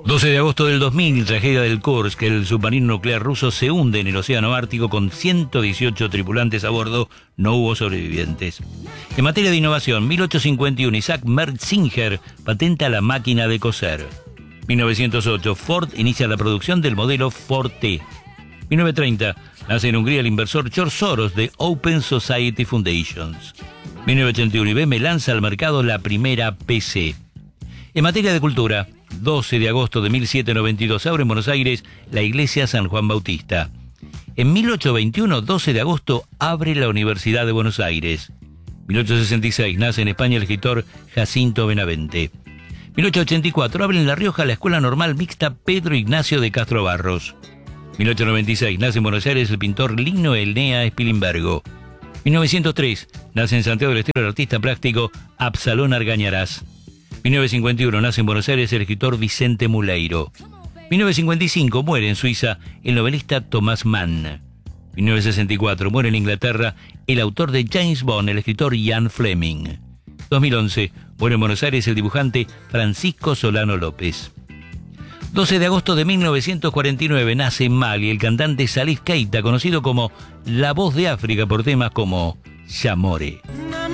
12 de agosto del 2000, tragedia del Kursk, el submarino nuclear ruso se hunde en el océano Ártico con 118 tripulantes a bordo, no hubo sobrevivientes. En materia de innovación, 1851, Isaac Mertzinger patenta la máquina de coser. 1908, Ford inicia la producción del modelo Ford T. 1930, nace en Hungría el inversor George Soros de Open Society Foundations. 1981, IBM lanza al mercado la primera PC. En materia de cultura, 12 de agosto de 1792 abre en Buenos Aires la iglesia San Juan Bautista. En 1821, 12 de agosto, abre la Universidad de Buenos Aires. 1866, nace en España el escritor Jacinto Benavente. 1884, abre en La Rioja la Escuela Normal Mixta Pedro Ignacio de Castro Barros. 1896, nace en Buenos Aires el pintor Lino Elnea Spilimbergo. 1903, nace en Santiago del Estero el artista plástico Absalón Argañarás. 1951, nace en Buenos Aires el escritor Vicente Muleiro. 1955, muere en Suiza el novelista Thomas Mann. 1964, muere en Inglaterra el autor de James Bond, el escritor Ian Fleming. 2011, muere en Buenos Aires el dibujante Francisco Solano López. 12 de agosto de 1949, nace en Mali el cantante Salif Keita, conocido como La Voz de África por temas como Chamore.